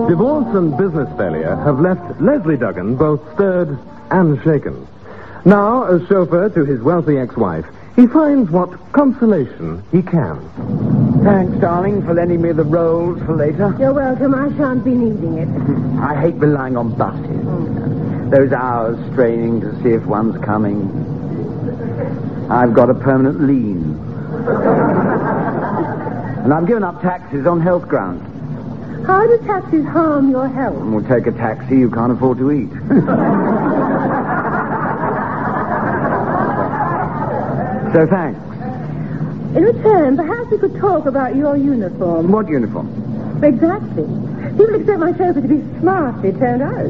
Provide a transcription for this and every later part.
Divorce and business failure have left Leslie Duggan both stirred and shaken. Now, as chauffeur to his wealthy ex-wife, he finds what consolation he can. Thanks, darling, for lending me the rolls for later. You're welcome. I shan't be needing it. I hate relying on buses. Those hours straining to see if one's coming. I've got a permanent lien. And I've given up taxis on health grounds. How do taxis harm your health? We'll take a taxi you can't afford to eat. So thanks. In return, perhaps we could talk about your uniform. What uniform? Exactly. People expect my chauffeur to be smartly turned out.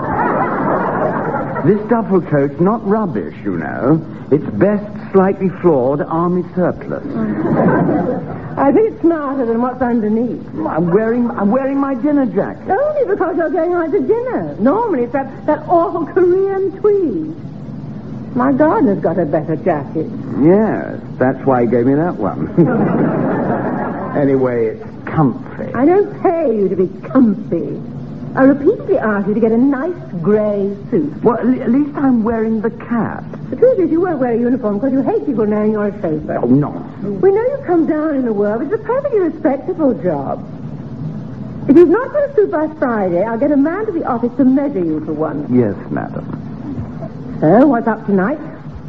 This duffel coat's not rubbish, you know. It's best slightly flawed army surplus. I think it's smarter than what's underneath. I'm wearing my dinner jacket. Only because you're going out to dinner. Normally it's that awful Korean tweed. My gardener's got a better jacket. Yes, that's why he gave me that one. Anyway, it's comfy. I don't pay you to be comfy. I repeatedly asked you to get a nice grey suit. Well, at least I'm wearing the cap. The truth is you won't wear a uniform because you hate people knowing you're a chauffeur. Oh, no. We know you've come down in the world. It's a perfectly respectable job. If you've not got a suit by Friday, I'll get a man to the office to measure you for one. Yes, madam. So, what's up tonight?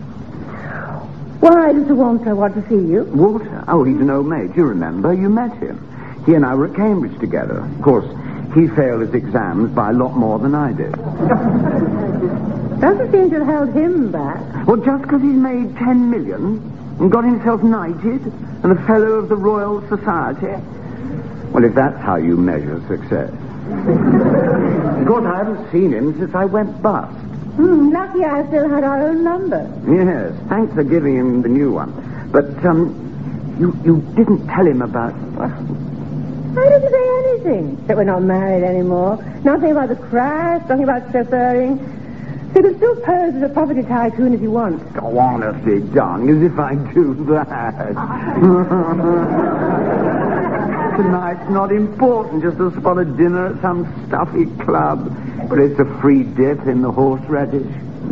Why, Mr. Walter want to see you? Walter? Oh, he's an old mate. You remember? You met him. He and I were at Cambridge together. Of course, he failed his exams by a lot more than I did. Doesn't seem to have held him back. Well, just because he's made 10 million and got himself knighted and a fellow of the Royal Society. Well, if that's how you measure success. Of course, I haven't seen him since I went bust. Lucky I still had our own number. Yes, thanks for giving him the new one. But, you didn't tell him about... I didn't say anything. That we're not married anymore. Nothing about the crash, nothing about chauffeuring. So you can still pose as a property tycoon if you want. Oh, honestly, darling, as if I do that. Tonight's not important, just a spot of dinner at some stuffy club. But it's a free dip in the horseradish.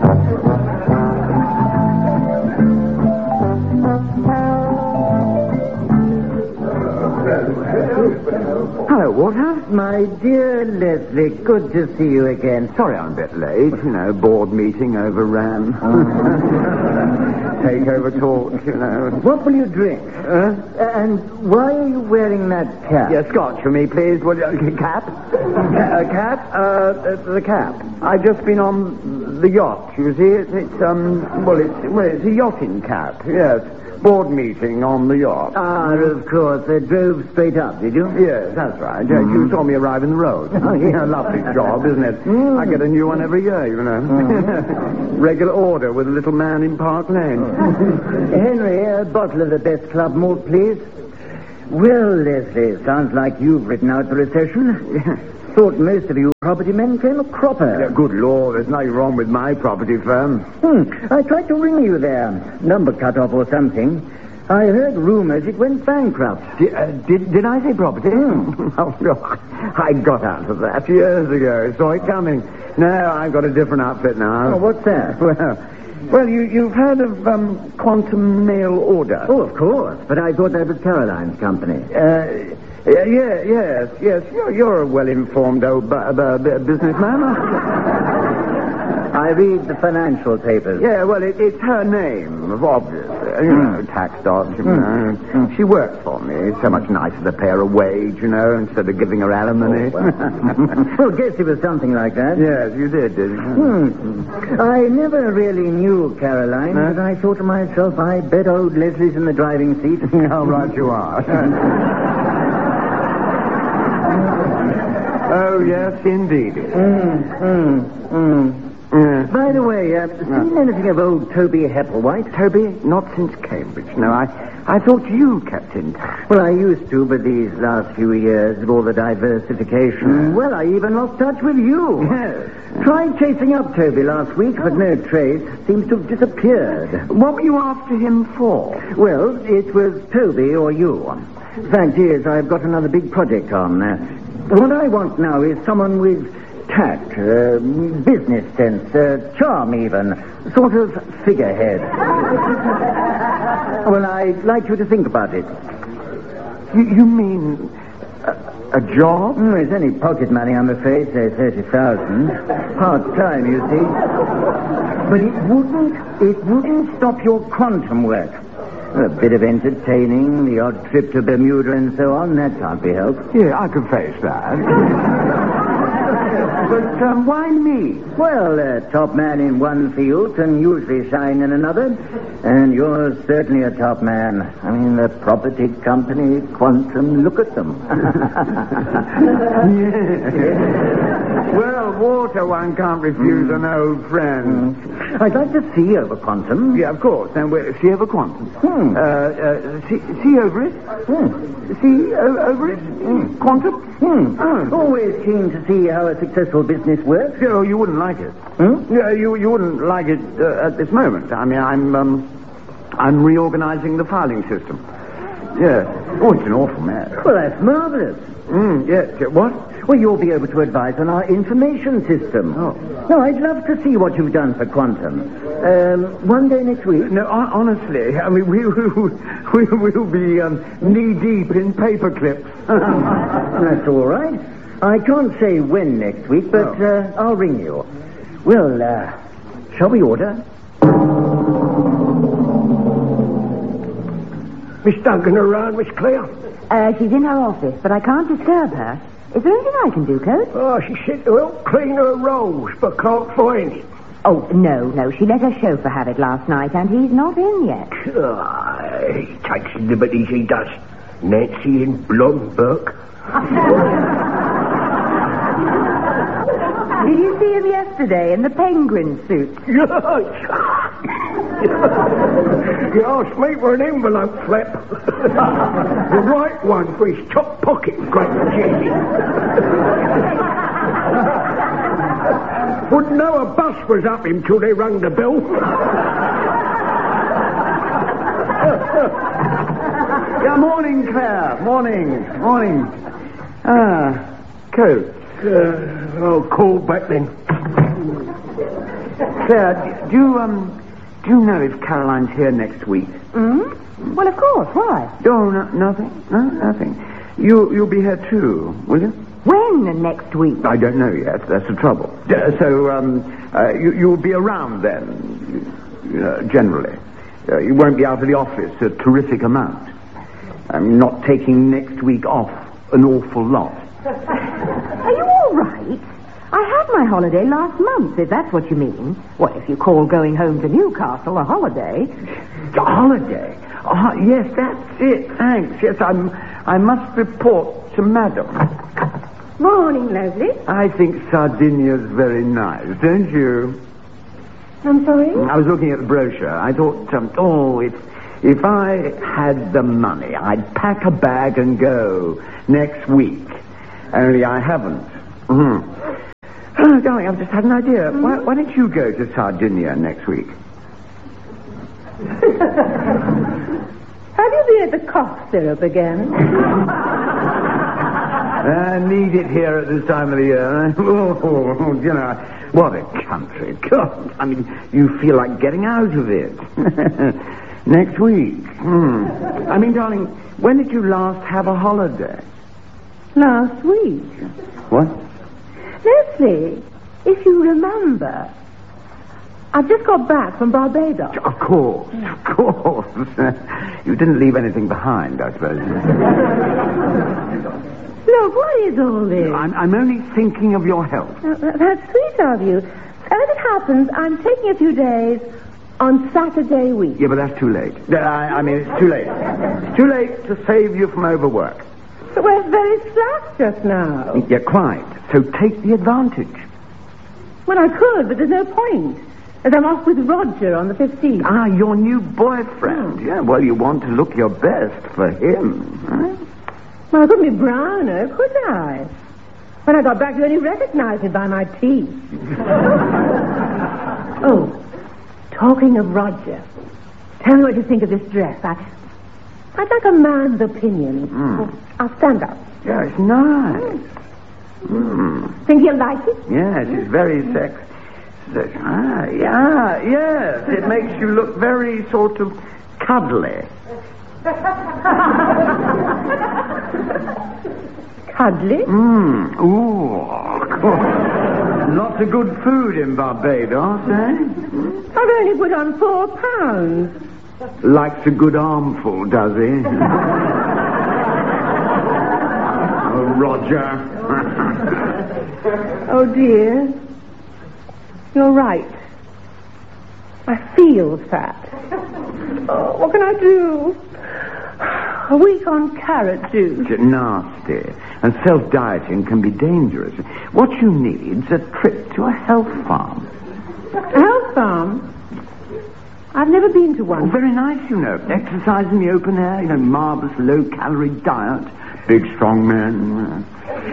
Hello, Walter. My dear Leslie, good to see you again. Sorry I'm a bit late. You know, board meeting overran. Takeover talk, you know. What will you drink? And why are you wearing that cap? Yeah, scotch for me, please. What, cap? Cap? The cap. I've just been on the yacht, you see. It's a yachting cap, yes. Board meeting on the yacht. Ah, of course. They drove straight up, did you? Yes, that's right. You saw me arrive in the road. Yeah, lovely job, isn't it? I get a new one every year, you know. Regular order with a little man in Park Lane. Henry, a bottle of the best club malt, please. Well, Leslie, sounds like you've written out the recession. Thought most of you property men came a cropper. Yeah, good Lord, there's nothing wrong with my property firm. I tried to ring you there. Number cut off or something. I heard rumors it went bankrupt. Did I say property? Oh, look, I got out of that years ago. Saw it coming. No, I've got a different outfit now. Oh, what's that? Well, you've heard of Quantum Mail Order? Oh, of course. But I thought that was Caroline's company. Yes. You're a well-informed old businessman. I read the financial papers. Yeah, well, it's her name, obviously. You know, tax dodge, you know. She works for me. It's so much nicer to pay her a wage, you know, instead of giving her alimony. Well, guess it was something like that. Yes, you did, didn't you? I never really knew Caroline, but I thought to myself, I bet old Leslie's in the driving seat. How right you are. Oh, yes, indeed. By the way, seen anything of old Toby Hepplewhite? Toby? Not since Cambridge. No, I thought you kept in touch. Well, I used to, but these last few years of all the diversification. Well, I even lost touch with you. Yes. Tried chasing up Toby last week, but no trace. Seems to have disappeared. What were you after him for? Well, it was Toby or you. Fact is, I've got another big project on. What I want now is someone with tact, business sense, charm even, sort of figurehead. Well, I'd like you to think about it. You mean a job? It's only pocket money, I'm afraid, say 30,000. Part-time, you see. But it wouldn't stop your quantum work. A bit of entertaining, the odd trip to Bermuda and so on, that can't be helped. Yeah, I can face that. But why me? Well, top man in one field can usually shine in another. And you're certainly a top man. I mean, the property company, Quantum, look at them. Yeah. Well, water, one can't refuse an old friend. I'd like to see over Quantum. Yeah, of course. And see over Quantum. See over it? See over it? Quantum? Always keen to see how a successful business works. Oh, you wouldn't like it. Yeah, you wouldn't like it at this moment. I mean, I'm reorganizing the filing system. Yeah. Oh, it's an awful mess. Well, that's marvelous. Yeah. What? Well, you'll be able to advise on our information system. Oh. No, I'd love to see what you've done for Quantum. One day next week. No, honestly, I mean, we will be knee-deep in paper clips. That's all right. I can't say when next week, but I'll ring you. Well, shall we order? Miss Duncan around, Miss Clare? She's in her office, but I can't disturb her. Is there anything I can do, Coach? Oh, she said to help clean her rolls, but can't find it. Oh, no. She let her chauffeur have it last night, and he's not in yet. He takes liberties, he does. Nancy in Blomberg. Did you see him yesterday in the penguin suit? He asked me for an envelope flap. The right one for his top pocket, great Jessie. Wouldn't know a bus was up him till they rung the bell. Yeah, morning, Claire. Morning. Coach. Call back then. Claire, do you know if Caroline's here next week? Well, of course. Why? Oh, nothing. No, nothing. You'll be here too, will you? When next week? I don't know yet. That's the trouble. So, you'll be around then, generally. You won't be out of the office a terrific amount. I'm not taking next week off an awful lot. Are you all right? I had my holiday last month, if that's what you mean. Well, if you call going home to Newcastle a holiday. A holiday? Oh, yes, that's it. Thanks. Yes, I must report to Madam. Morning, Leslie. I think Sardinia's very nice, don't you? I'm sorry? I was looking at the brochure. I thought, if I had the money, I'd pack a bag and go next week. Only I haven't. Oh, darling, I've just had an idea. Why don't you go to Sardinia next week? Have you been at the cough syrup again? I need it here at this time of the year. Oh, you know, what a country. God, I mean, you feel like getting out of it. Next week. I mean, darling, when did you last have a holiday? Last week. What? Leslie, if you remember, I've just got back from Barbados. Of course. You didn't leave anything behind, I suppose. Look, what is all this? I'm only thinking of your health. That's sweet of you. As it happens, I'm taking a few days on Saturday week. Yeah, but that's too late. I mean, it's too late. It's too late to save you from overwork. But we're very slack just now. Yeah, quite. So take the advantage. Well, I could, but there's no point. As I'm off with Roger on the 15th. Ah, your new boyfriend. Yeah, well, you want to look your best for him. Huh? Well, I couldn't be browner, could I? When I got back, you only recognized me by my teeth. Oh, talking of Roger, tell me what you think of this dress. I'd like a man's opinion. I'll stand up. Yeah, it's nice. Think you'll like it? Yes, it's very sexy. Yes. It makes you look very sort of cuddly. Cuddly? Ooh. Lots of good food in Barbados, eh? I've only put on 4 pounds. Likes a good armful, does he? Oh, Roger. Oh, dear. You're right. I feel fat. Oh, what can I do? A week on carrot juice. It's nasty. And self-dieting can be dangerous. What you need's a trip to a health farm. A health farm? I've never been to one. Oh, very nice, you know. Exercise in the open air, marvellous low-calorie diet. Big, strong men.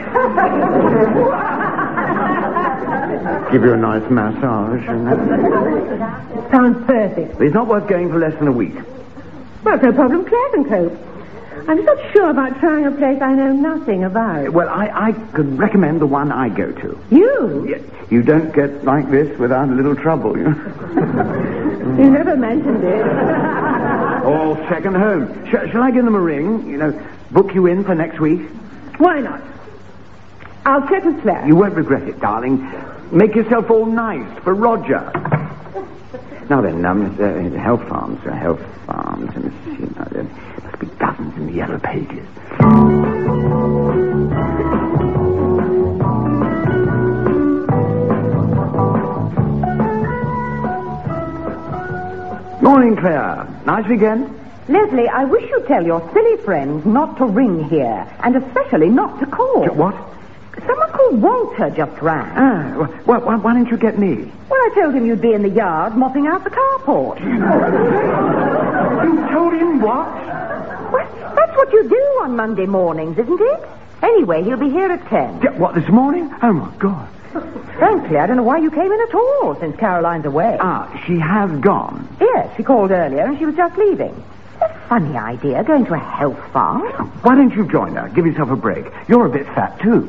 Give you a nice massage. Sounds perfect. But it's not worth going for less than a week. Well, no problem. Claire can cope. I'm just not sure about trying a place I know nothing about. Well, I could recommend the one I go to. You? Yeah, you don't get like this without a little trouble, you know. You never mentioned it. All second home. Shall I give them a ring? Book you in for next week? Why not? I'll check with Claire. You won't regret it, darling. Make yourself all nice for Roger. Now then, health farms. There must be dozens in the yellow pages. Morning, Claire. Nice weekend? Leslie, I wish you'd tell your silly friends not to ring here, and especially not to call. What? Someone called Walter just rang. Why didn't you get me? Well, I told him you'd be in the yard mopping out the carport. You told him what? Well, that's what you do on Monday mornings, isn't it? Anyway, he'll be here at 10. What, this morning? Oh, my God. Frankly, I don't know why you came in at all, since Caroline's away. She has gone. Yes, she called earlier, and she was just leaving. A funny idea, going to a health farm. Why don't you join her? Give yourself a break. You're a bit fat, too.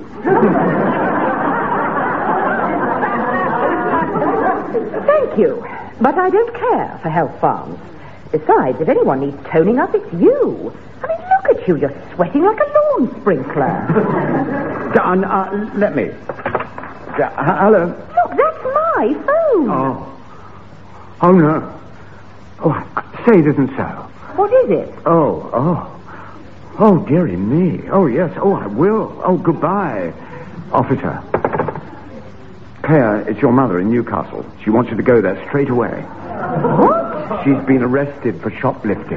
Thank you, but I don't care for health farms. Besides, if anyone needs toning up, it's you. I mean, look at you. You're sweating like a lawn sprinkler. Let me. Hello? Look, that's my phone. Oh, no. Oh, say it isn't so. What is it? Oh, dearie me. Oh, yes. Oh, I will. Oh, goodbye. Officer. Claire, it's your mother in Newcastle. She wants you to go there straight away. What? She's been arrested for shoplifting.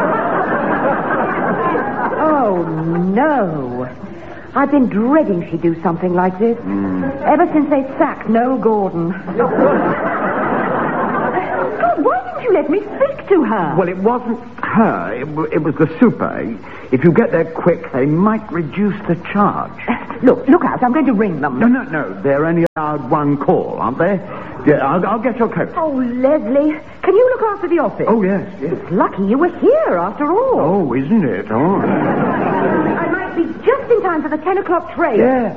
Oh, no. I've been dreading she'd do something like this. Ever since they sacked Noel Gordon. God, why didn't you let me speak to her? Well, it wasn't her. It was the super. If you get there quick, they might reduce the charge. Look out. I'm going to ring them. No. They're only allowed one call, aren't they? Yeah, I'll get your coat. Oh, Leslie, can you look after the office? Oh, yes. It's lucky you were here, after all. Oh, isn't it? Oh. I might be just in time for the 10 o'clock train. Yeah.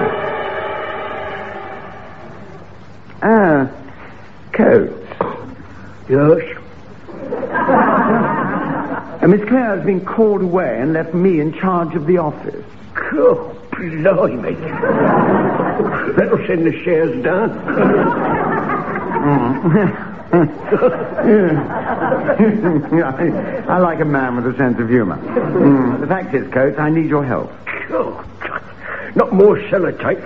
Coates. Yes? Miss Clare has been called away and left me in charge of the office. Oh, blimey. That'll send the shares down. I like a man with a sense of humor. The fact is, Coates, I need your help. Oh, God. Not more sellotape